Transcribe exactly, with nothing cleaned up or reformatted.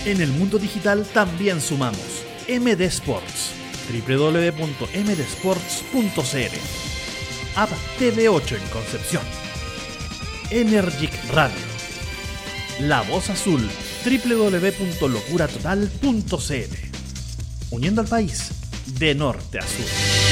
En el mundo digital también sumamos. M D Sports. doble u doble u doble u punto m d sports punto c l. App T V ocho en Concepción. Energic Radio. La Voz Azul. doble u doble u doble u punto locura total punto c l. Uniendo al país de norte a sur.